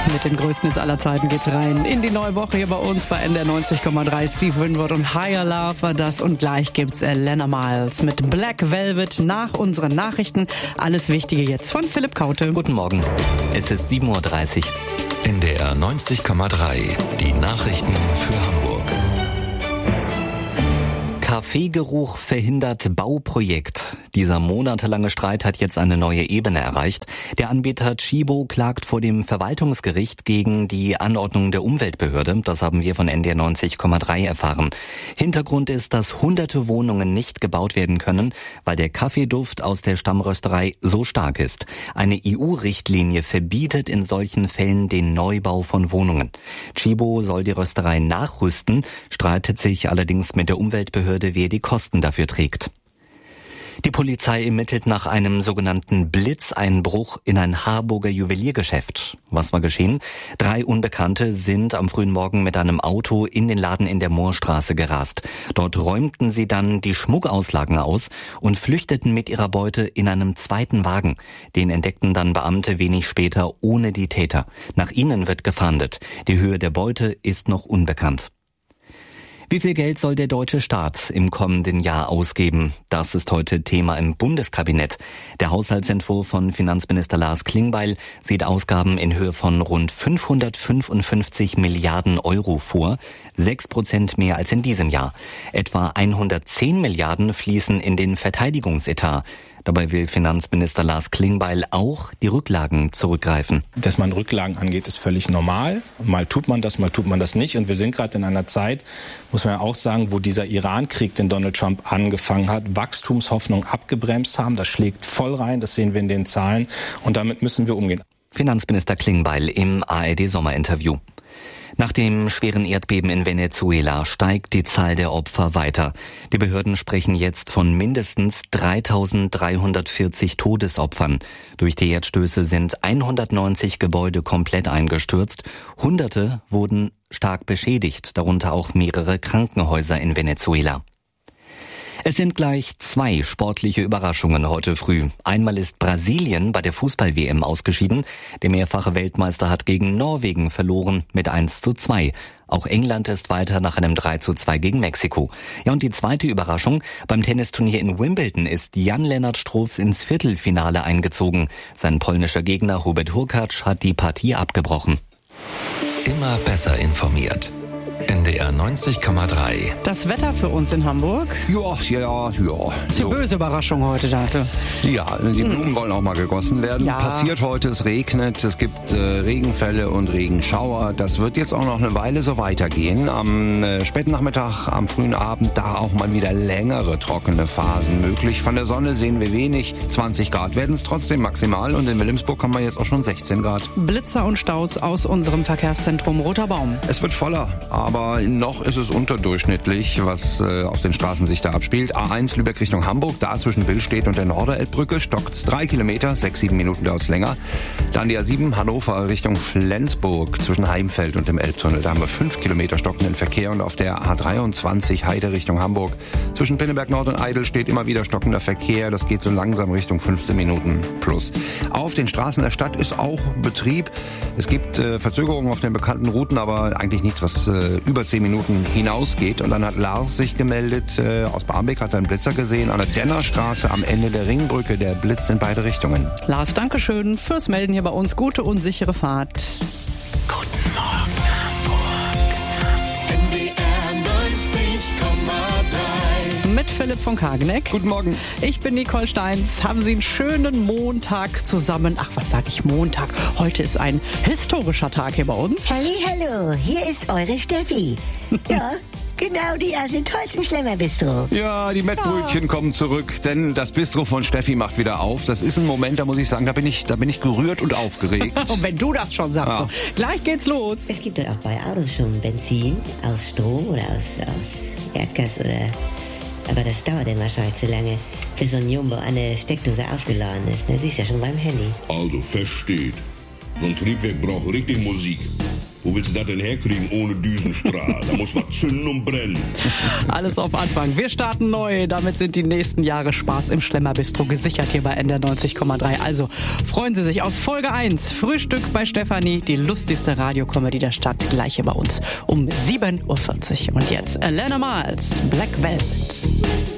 Mit den Größten aller Zeiten geht's rein in die neue Woche hier bei uns bei NDR 90,3. Steve Winwood und Higher Love war das. Und gleich gibt's Elena Miles mit Black Velvet nach unseren Nachrichten. Alles Wichtige jetzt von Philipp Kaute. Guten Morgen. Es ist 7.30 Uhr. NDR 90,3. Die Nachrichten für Hamburg. Kaffeegeruch verhindert Bauprojekt. Dieser monatelange Streit hat jetzt eine neue Ebene erreicht. Der Anbieter Tchibo klagt vor dem Verwaltungsgericht gegen die Anordnung der Umweltbehörde. Das haben wir von NDR 90,3 erfahren. Hintergrund ist, dass hunderte Wohnungen nicht gebaut werden können, weil der Kaffeeduft aus der Stammrösterei so stark ist. Eine EU-Richtlinie verbietet in solchen Fällen den Neubau von Wohnungen. Tchibo soll die Rösterei nachrüsten, streitet sich allerdings mit der Umweltbehörde, wer die Kosten dafür trägt. Die Polizei ermittelt nach einem sogenannten Blitzeinbruch in ein Harburger Juweliergeschäft. Was war geschehen? 3 Unbekannte sind am frühen Morgen mit einem Auto in den Laden in der Moorstraße gerast. Dort räumten sie dann die Schmuckauslagen aus und flüchteten mit ihrer Beute in einem zweiten Wagen. Den entdeckten dann Beamte wenig später ohne die Täter. Nach ihnen wird gefahndet. Die Höhe der Beute ist noch unbekannt. Wie viel Geld soll der deutsche Staat im kommenden Jahr ausgeben? Das ist heute Thema im Bundeskabinett. Der Haushaltsentwurf von Finanzminister Lars Klingbeil sieht Ausgaben in Höhe von rund 555 Milliarden Euro vor, 6% mehr als in diesem Jahr. Etwa 110 Milliarden fließen in den Verteidigungsetat. Dabei will Finanzminister Lars Klingbeil auch die Rücklagen zurückgreifen. Dass man Rücklagen angeht, ist völlig normal. Mal tut man das nicht. Und wir sind gerade in einer Zeit, muss man ja auch sagen, wo dieser Iran-Krieg, den Donald Trump angefangen hat, Wachstumshoffnung abgebremst haben. Das schlägt voll rein, das sehen wir in den Zahlen. Und damit müssen wir umgehen. Finanzminister Klingbeil im ARD-Sommerinterview. Nach dem schweren Erdbeben in Venezuela steigt die Zahl der Opfer weiter. Die Behörden sprechen jetzt von mindestens 3.340 Todesopfern. Durch die Erdstöße sind 190 Gebäude komplett eingestürzt. Hunderte wurden stark beschädigt, darunter auch mehrere Krankenhäuser in Venezuela. Es sind gleich 2 sportliche Überraschungen heute früh. Einmal ist Brasilien bei der Fußball-WM ausgeschieden. Der mehrfache Weltmeister hat gegen Norwegen verloren mit 1:2. Auch England ist weiter nach einem 3:2 gegen Mexiko. Ja, und die zweite Überraschung: Beim Tennisturnier in Wimbledon ist Jan-Lennart Struff ins Viertelfinale eingezogen. Sein polnischer Gegner Hubert Hurkacz hat die Partie abgebrochen. Immer besser informiert. NDR 90,3. Das Wetter für uns in Hamburg? Ja. Ist die böse Überraschung heute, Date. Ja, die Blumen wollen auch mal gegossen werden. Ja. Passiert heute, es regnet, es gibt Regenfälle und Regenschauer. Das wird jetzt auch noch eine Weile so weitergehen. Am späten Nachmittag, am frühen Abend, da auch mal wieder längere trockene Phasen möglich. Von der Sonne sehen wir wenig. 20 Grad werden es trotzdem maximal. Und in Wilhelmsburg haben wir jetzt auch schon 16 Grad. Blitzer und Staus aus unserem Verkehrszentrum Roter Baum. Es wird voller, aber noch ist es unterdurchschnittlich, was auf den Straßen sich da abspielt. A1 Lübeck Richtung Hamburg, da zwischen Billstedt und der Norderelbbrücke stockt's 3 Kilometer, 6-7 Minuten dauert's länger. Dann die A7 Hannover Richtung Flensburg zwischen Heimfeld und dem Elbtunnel. Da haben wir 5 Kilometer stockenden Verkehr und auf der A23 Heide Richtung Hamburg zwischen Pinneberg Nord und Eidel steht immer wieder stockender Verkehr. Das geht so langsam Richtung 15 Minuten plus. Auf den Straßen der Stadt ist auch Betrieb. Es gibt Verzögerungen auf den bekannten Routen, aber eigentlich nichts, was über 10 Minuten hinausgeht. Und dann hat Lars sich gemeldet, aus Barmbek hat er einen Blitzer gesehen, an der Dennerstraße am Ende der Ringbrücke. Der blitzt in beide Richtungen. Lars, danke schön fürs Melden hier bei uns. Gute und sichere Fahrt. Guten Morgen, Hamburg. NDR 90,3. Mit Philipp von Kageneck. Guten Morgen. Ich bin Nicole Steins. Haben Sie einen schönen Montag zusammen. Ach, was sage ich Montag? Heute ist ein historischer Tag hier bei uns. Hallo, hier ist eure Steffi. Ja, genau die aus dem tollsten Schlemmerbistro. Ja, die Mettbrötchen kommen zurück, denn das Bistro von Steffi macht wieder auf. Das ist ein Moment, da muss ich sagen, da bin ich gerührt und aufgeregt. Und wenn du das schon sagst, Ja. gleich geht's los. Es gibt doch auch bei Autos schon Benzin aus Strom oder aus Erdgas oder... Aber das dauert dann wahrscheinlich zu lange, bis so ein Jumbo an der Steckdose aufgeladen ist. Ne? Siehst ja schon beim Handy. Also versteht. So ein Triebwerk braucht richtig Musik. Wo willst du das denn herkriegen ohne Düsenstrahl? Da muss was zünden und brennen. Alles auf Anfang. Wir starten neu. Damit sind die nächsten Jahre Spaß im Schlemmerbistro gesichert hier bei NDR 90,3. Also freuen Sie sich auf Folge 1. Frühstück bei Stefanie, die lustigste Radiokomödie der Stadt, gleich hier bei uns um 7.40 Uhr. Und jetzt Elena Miles, Black Velvet.